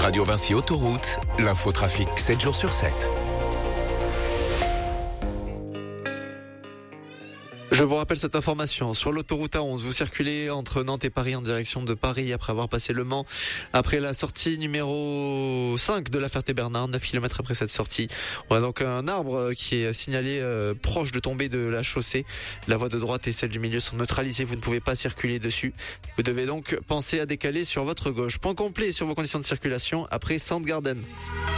Radio Vinci Autoroute, l'infotrafic 7 jours sur 7. Je vous rappelle cette information. Sur l'autoroute A11, vous circulez entre Nantes et Paris en direction de Paris après avoir passé Le Mans. Après la sortie numéro 5 de la Ferté-Bernard, 9 km après cette sortie. On a donc un arbre qui est signalé proche de tomber de la chaussée. La voie de droite et celle du milieu sont neutralisées. Vous ne pouvez pas circuler dessus. Vous devez donc penser à décaler sur votre gauche. Point complet sur vos conditions de circulation après Soundgarden.